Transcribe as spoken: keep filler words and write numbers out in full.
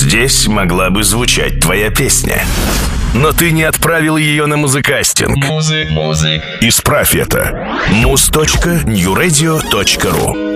Здесь могла бы звучать твоя песня. Но ты не отправил ее на музыкастинг. Музык, музык. Исправь это. муз точка нью радио точка ру